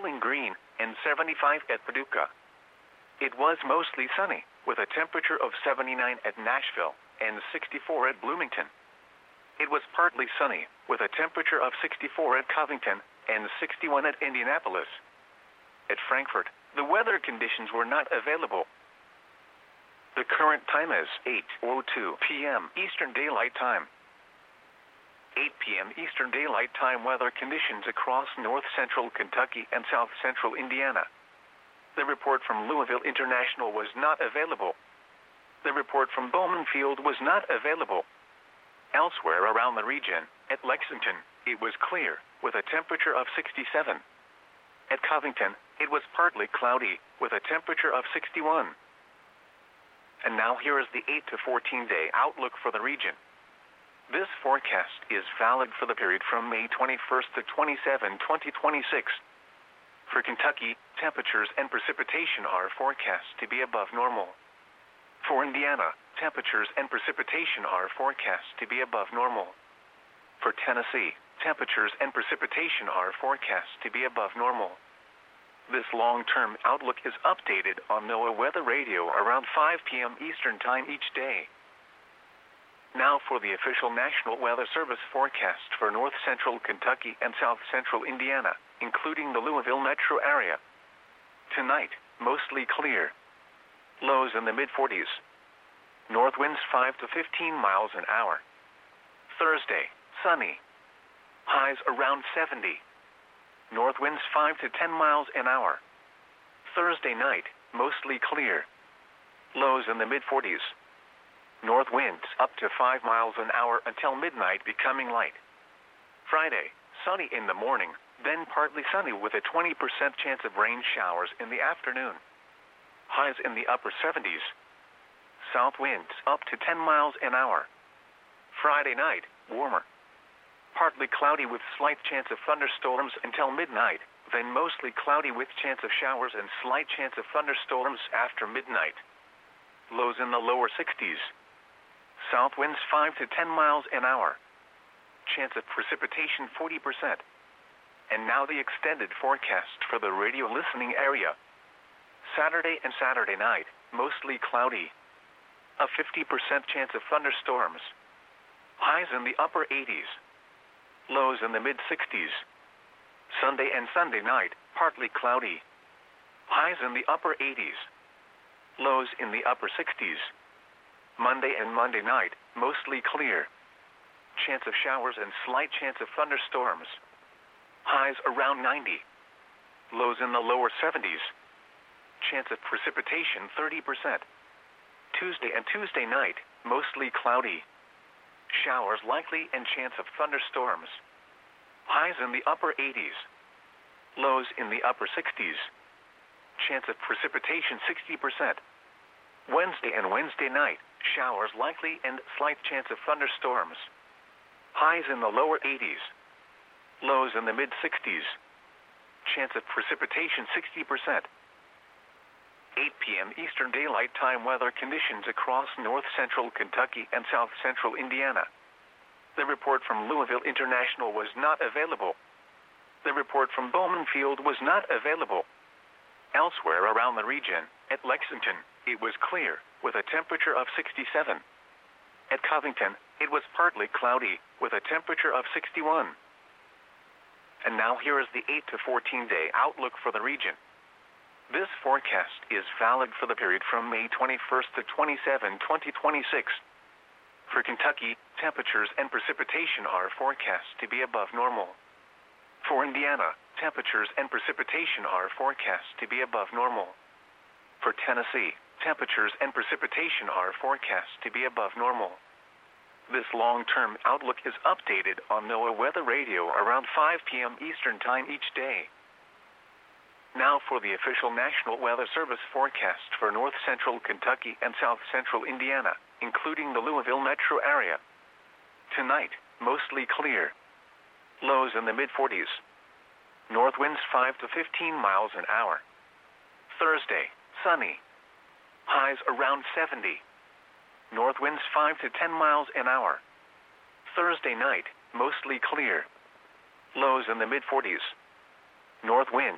Bowling Green, and 75 at Paducah. It was mostly sunny, with a temperature of 79 at Nashville and 64 at Bloomington. It was partly sunny, with a temperature of 64 at Covington and 61 at Indianapolis. At Frankfort, the weather conditions were not available. The current time is 8:02 p.m. Eastern Daylight Time. 8 p.m. Eastern Daylight Time weather conditions across north central Kentucky and south central Indiana. The report from Louisville International was not available. The report from Bowman Field was not available. Elsewhere around the region, at Lexington, it was clear, with a temperature of 67. At Covington, it was partly cloudy, with a temperature of 61. And now here is the 8 to 14-day outlook for the region. This forecast is valid for the period from May 21st to 27, 2026. For Kentucky, temperatures and precipitation are forecast to be above normal. For Indiana, temperatures and precipitation are forecast to be above normal. For Tennessee, temperatures and precipitation are forecast to be above normal. This long-term outlook is updated on NOAA Weather Radio around 5 p.m. Eastern Time each day. Now for the official National Weather Service forecast for north central Kentucky and south central Indiana, including the Louisville metro area. Tonight, mostly clear. Lows in the mid-40s. North winds 5 to 15 miles an hour. Thursday, sunny. Highs around 70. North winds 5 to 10 miles an hour. Thursday night, mostly clear. Lows in the mid-40s. North winds up to 5 miles an hour until midnight, becoming light. Friday, sunny in the morning, then partly sunny with a 20% chance of rain showers in the afternoon. Highs in the upper 70s. South winds up to 10 miles an hour. Friday night, warmer. Partly cloudy with slight chance of thunderstorms until midnight, then mostly cloudy with chance of showers and slight chance of thunderstorms after midnight. Lows in the lower 60s. South winds 5 to 10 miles an hour. Chance of precipitation 40%. And now the extended forecast for the radio listening area. Saturday and Saturday night, mostly cloudy. A 50% chance of thunderstorms. Highs in the upper 80s. Lows in the mid-60s. Sunday and Sunday night, partly cloudy. Highs in the upper 80s. Lows in the upper 60s. Monday and Monday night, mostly clear. Chance of showers and slight chance of thunderstorms. Highs around 90. Lows in the lower 70s. Chance of precipitation 30%. Tuesday and Tuesday night, mostly cloudy. Showers likely and chance of thunderstorms. Highs in the upper 80s. Lows in the upper 60s. Chance of precipitation 60%. Wednesday and Wednesday night, showers likely and slight chance of thunderstorms. Highs in the lower 80s. Lows in the mid-60s. Chance of precipitation 60%. 8 p.m. Eastern Daylight Time weather conditions across north central Kentucky and south central Indiana. The report from Louisville International was not available. The report from Bowman Field was not available. Elsewhere around the region, at Lexington, it was clear, with a temperature of 67. At Covington, it was partly cloudy, with a temperature of 61. And now here is the 8 to 14-day outlook for the region. This forecast is valid for the period from May 21st to 27, 2026. For Kentucky, temperatures and precipitation are forecast to be above normal. For Indiana, temperatures and precipitation are forecast to be above normal. For Tennessee, temperatures and precipitation are forecast to be above normal. This long-term outlook is updated on NOAA Weather Radio around 5 p.m. Eastern Time each day. Now for the official National Weather Service forecast for north central Kentucky and south central Indiana, including the Louisville metro area. Tonight, mostly clear. Lows in the mid-40s. North winds 5 to 15 miles an hour. Thursday, sunny. Highs around 70. North winds 5 to 10 miles an hour. Thursday night, mostly clear. Lows in the mid-40s. North winds up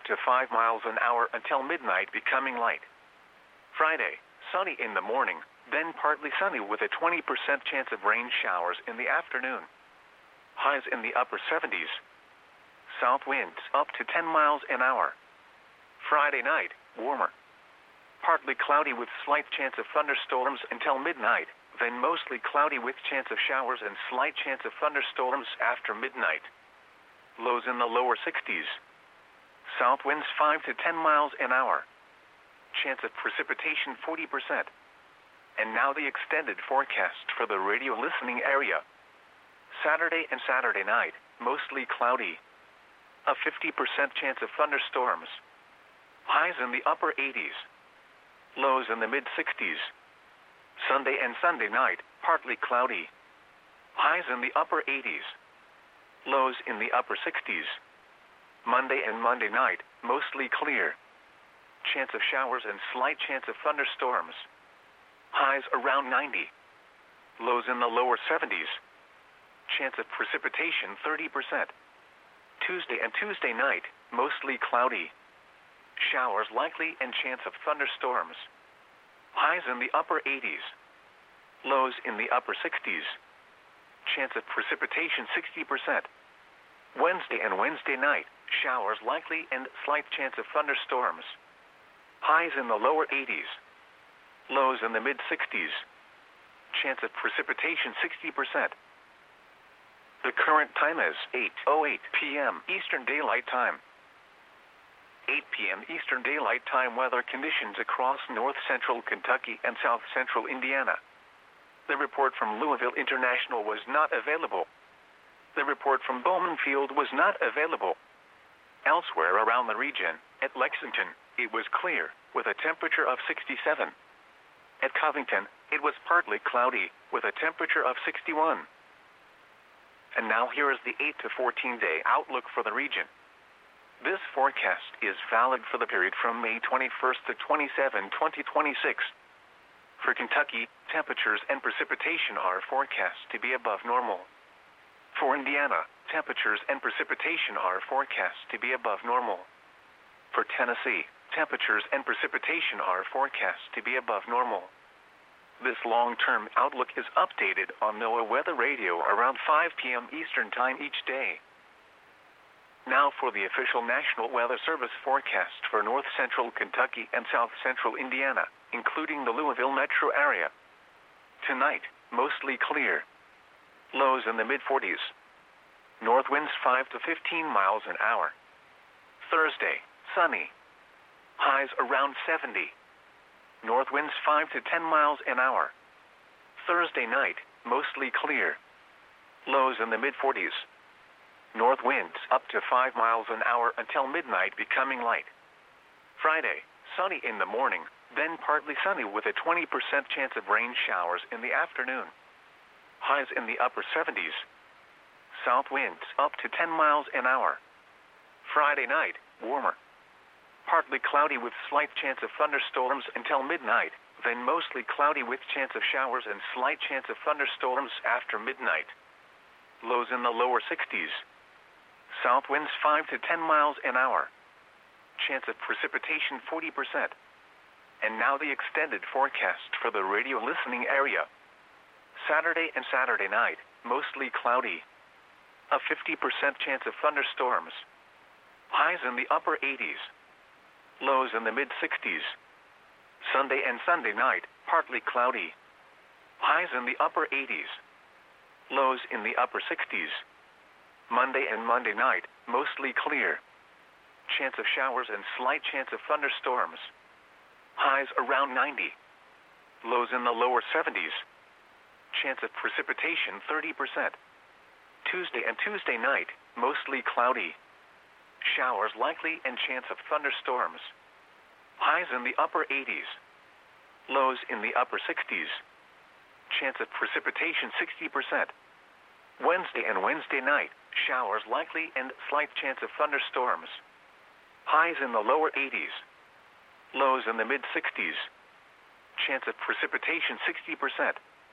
to 5 miles an hour until midnight, becoming light. Friday, sunny in the morning, then partly sunny with a 20% chance of rain showers in the afternoon. Highs in the upper 70s. South winds up to 10 miles an hour. Friday night, warmer. Partly cloudy with slight chance of thunderstorms until midnight, then mostly cloudy with chance of showers and slight chance of thunderstorms after midnight. Lows in the lower 60s. South winds 5 to 10 miles an hour. Chance of precipitation 40%. And now the extended forecast for the radio listening area. Saturday and Saturday night, mostly cloudy. A 50% chance of thunderstorms. Highs in the upper 80s. Lows in the mid-60s. Sunday and Sunday night, partly cloudy. Highs in the upper 80s. Lows in the upper 60s. Monday and Monday night, mostly clear. Chance of showers and slight chance of thunderstorms. Highs around 90. Lows in the lower 70s. Chance of precipitation 30%. Tuesday and Tuesday night, mostly cloudy. Showers likely and chance of thunderstorms. Highs in the upper 80s. Lows in the upper 60s. Chance of precipitation 60%. Wednesday and Wednesday night, showers likely and slight chance of thunderstorms. Highs in the lower 80s. Lows in the mid-60s. Chance of precipitation 60%. The current time is 8:08 p.m. Eastern Daylight Time. 8 p.m. Eastern Daylight Time weather conditions across north-central Kentucky and south-central Indiana. The report from Louisville International was not available. The report from Bowman Field was not available. Elsewhere around the region, at Lexington, it was clear, with a temperature of 67. At Covington, it was partly cloudy, with a temperature of 61. And now here is the 8 to 14-day outlook for the region. This forecast is valid for the period from May 21st to 27, 2026. For Kentucky, temperatures and precipitation are forecast to be above normal. For Indiana, temperatures and precipitation are forecast to be above normal. For Tennessee, temperatures and precipitation are forecast to be above normal. This long-term outlook is updated on NOAA Weather Radio around 5 p.m. Eastern Time each day. Now for the official National Weather Service forecast for north-central Kentucky and south-central Indiana, including the Louisville metro area. Tonight, mostly clear. Lows in the mid-40s. North winds 5 to 15 miles an hour. Thursday, sunny. Highs around 70. North winds 5 to 10 miles an hour. Thursday night, mostly clear. Lows in the mid-40s. North winds up to 5 miles an hour until midnight, becoming light. Friday, sunny in the morning, then partly sunny with a 20% chance of rain showers in the afternoon. Highs in the upper 70s. South winds up to 10 miles an hour. Friday night, warmer. Partly cloudy with slight chance of thunderstorms until midnight, then mostly cloudy with chance of showers and slight chance of thunderstorms after midnight. Lows in the lower 60s. South winds 5 to 10 miles an hour. Chance of precipitation 40%. And now the extended forecast for the radio listening area. Saturday and Saturday night, mostly cloudy. A 50% chance of thunderstorms. Highs in the upper 80s. Lows in the mid-60s. Sunday and Sunday night, partly cloudy. Highs in the upper 80s. Lows in the upper 60s. Monday and Monday night, mostly clear. Chance of showers and slight chance of thunderstorms. Highs around 90. Lows in the lower 70s. Chance of precipitation 30%. Tuesday and Tuesday night, mostly cloudy. Showers likely and chance of thunderstorms. Highs in the upper 80s. Lows in the upper 60s. Chance of precipitation 60%. Wednesday and Wednesday night, showers likely and slight chance of thunderstorms. Highs in the lower 80s. Lows in the mid-60s. Chance of precipitation 60%.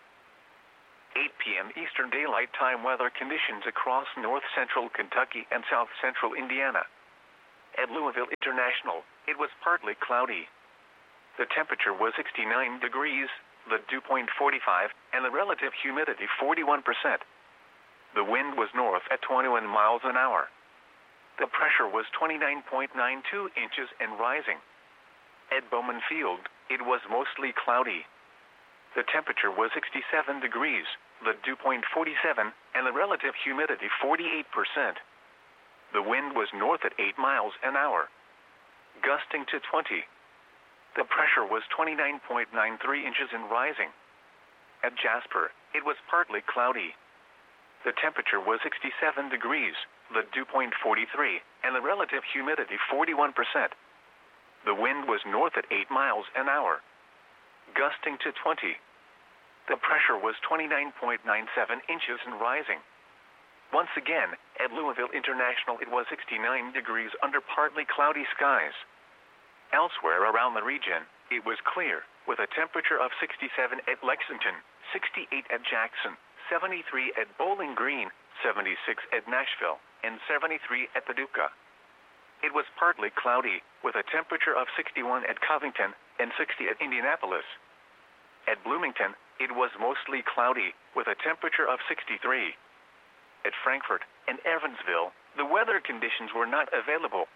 8 p.m. Eastern Daylight Time weather conditions across north-central Kentucky and south-central Indiana. At Louisville International, it was partly cloudy. The temperature was 69 degrees, the dew point 45, and the relative humidity 41%. The wind was north at 21 miles an hour. The pressure was 29.92 inches and rising. At Bowman Field, it was mostly cloudy. The temperature was 67 degrees, the dew point 47, and the relative humidity 48%. The wind was north at 8 miles an hour, gusting to 20. The pressure was 29.93 inches and rising. At Jasper, it was partly cloudy. The temperature was 67 degrees, the dew point 43, and the relative humidity 41%. The wind was north at 8 miles an hour, gusting to 20. The pressure was 29.97 inches and rising. Once again, at Louisville International it was 69 degrees under partly cloudy skies. Elsewhere around the region, it was clear, with a temperature of 67 at Lexington, 68 at Jackson, 73 at Bowling Green, 76 at Nashville, and 73 at Paducah. It was partly cloudy, with a temperature of 61 at Covington and 60 at Indianapolis. At Bloomington, it was mostly cloudy, with a temperature of 63. At Frankfort and Evansville, the weather conditions were not available.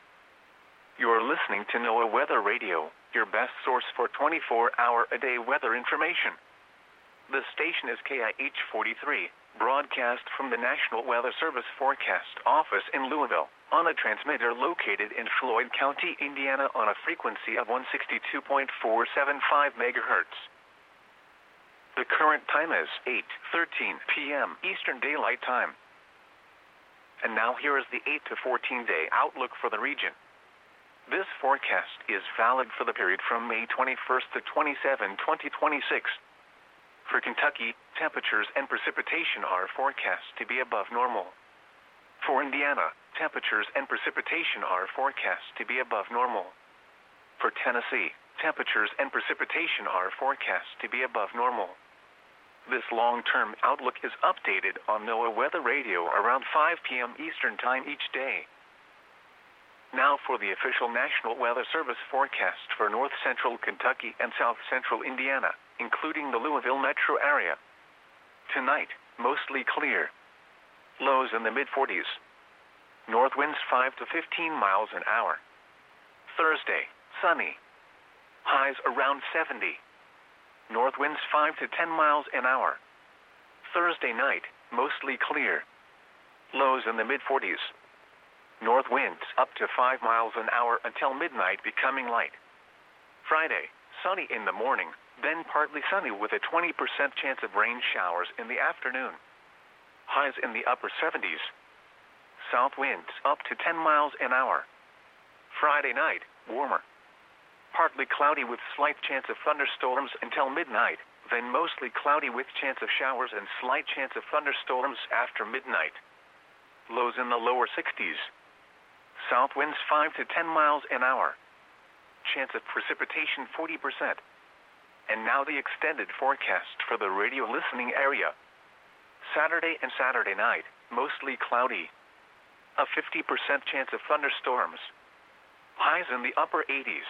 You are listening to NOAA Weather Radio, your best source for 24-hour-a-day weather information. The station is KIH 43, broadcast from the National Weather Service Forecast Office in Louisville, on a transmitter located in Floyd County, Indiana, on a frequency of 162.475 megahertz. The current time is 8:13 p.m. Eastern Daylight Time. And now here is the 8 to 14-day outlook for the region. This forecast is valid for the period from May 21st to 27, 2026. For Kentucky, temperatures and precipitation are forecast to be above normal. For Indiana, temperatures and precipitation are forecast to be above normal. For Tennessee, temperatures and precipitation are forecast to be above normal. This long-term outlook is updated on NOAA Weather Radio around 5 p.m. Eastern Time each day. Now for the official National Weather Service forecast for north central Kentucky and south central Indiana, including the Louisville metro area. Tonight, mostly clear. Lows in the mid-40s. North winds 5 to 15 miles an hour. Thursday, sunny. Highs around 70. North winds 5 to 10 miles an hour. Thursday night, mostly clear. Lows in the mid-40s. North winds up to 5 miles an hour until midnight, becoming light. Friday, sunny in the morning, then partly sunny with a 20% chance of rain showers in the afternoon. Highs in the upper 70s. South winds up to 10 miles an hour. Friday night, warmer. Partly cloudy with slight chance of thunderstorms until midnight, then mostly cloudy with chance of showers and slight chance of thunderstorms after midnight. Lows in the lower 60s. South winds 5 to 10 miles an hour. Chance of precipitation 40%. And now the extended forecast for the radio listening area. Saturday and Saturday night, mostly cloudy. A 50% chance of thunderstorms. Highs in the upper 80s.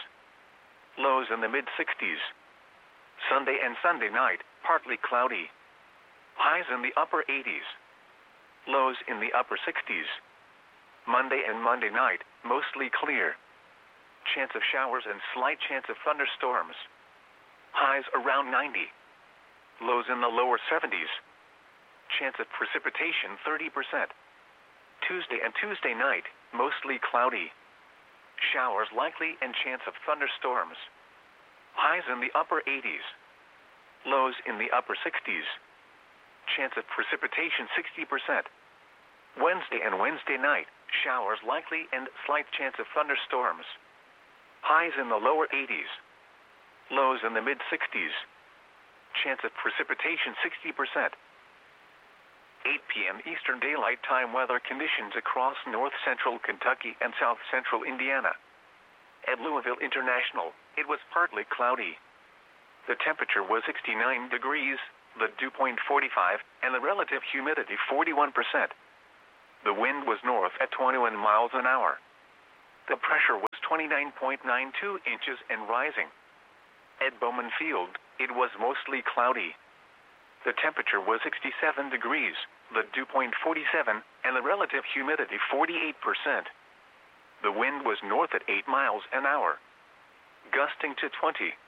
Lows in the mid-60s. Sunday and Sunday night, partly cloudy. Highs in the upper 80s. Lows in the upper 60s. Monday and Monday night, mostly clear. Chance of showers and slight chance of thunderstorms. Highs around 90. Lows in the lower 70s. Chance of precipitation 30%. Tuesday and Tuesday night, mostly cloudy. Showers likely and chance of thunderstorms. Highs in the upper 80s. Lows in the upper 60s. Chance of precipitation 60%. Wednesday and Wednesday night, showers likely and slight chance of thunderstorms. Highs in the lower 80s. Lows in the mid-60s. Chance of precipitation 60%. 8 p.m. Eastern Daylight Time weather conditions across north central Kentucky and south central Indiana. At Louisville International, it was partly cloudy. The temperature was 69 degrees, the dew point 45, and the relative humidity 41%. The wind was north at 21 miles an hour. The pressure was 29.92 inches and rising. At Bowman Field, it was mostly cloudy. The temperature was 67 degrees, the dew point 47, and the relative humidity 48%. The wind was north at 8 miles an hour, gusting to 20